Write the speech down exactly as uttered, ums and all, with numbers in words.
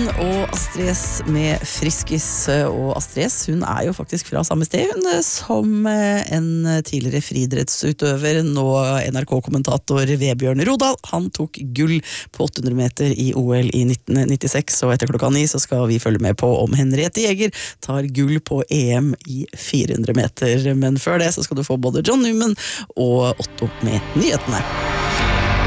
Newman og Astrid S med Friskis, og Astrid S, hun er jo faktisk fra samme sted hun, som en tidligere friidrettsutøver, nå N R K-kommentator Vebjørn Rodal. Han tok gull på åtte hundre meter i O L i nitten nittiseks, og etter klokka ni så skal vi følge med på om Henriette Jæger tar gull på E M i fire hundre meter, men før det så skal du få både John Newman og Otto med nyhetene.